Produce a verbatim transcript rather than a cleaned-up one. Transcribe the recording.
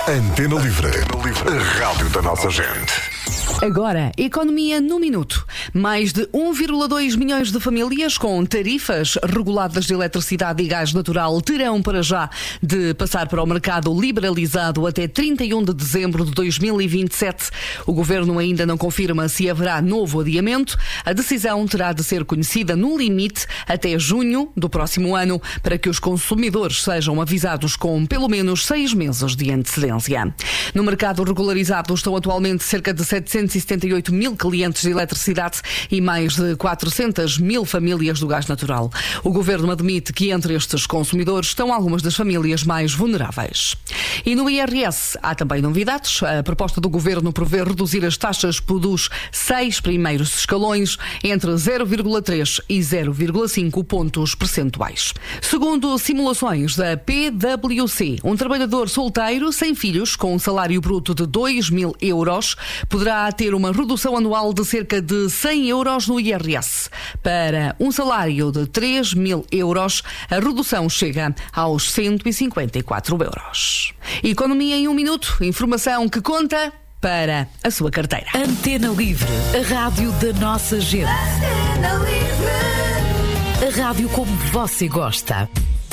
Antena Livre, a rádio da nossa gente. Agora, economia no minuto. Mais de um vírgula dois milhões de famílias com tarifas reguladas de eletricidade e gás natural terão para já de passar para o mercado liberalizado até trinta e um de dezembro de dois mil e vinte e sete. O Governo ainda não confirma se haverá novo adiamento. A decisão terá de ser conhecida no limite até junho do próximo ano, para que os consumidores sejam avisados com pelo menos seis meses de antecedência. No mercado regularizado estão atualmente cerca de setecentos e setenta e oito mil clientes de eletricidade e mais de quatrocentas mil famílias do gás natural. O Governo admite que entre estes consumidores estão algumas das famílias mais vulneráveis. E no I R S há também novidades. A proposta do Governo prevê reduzir as taxas dos seis primeiros escalões entre zero vírgula três e zero vírgula cinco pontos percentuais. Segundo simulações da P W C, um trabalhador solteiro sem filhos com um salário bruto de dois mil euros poderá ter uma redução anual de cerca de cem euros no I R S. Para um salário de três mil euros, a redução chega aos cento e cinquenta e quatro euros. Economia em um minuto, informação que conta para a sua carteira. Antena Livre, a rádio da nossa gente. Antena Livre, a rádio como você gosta.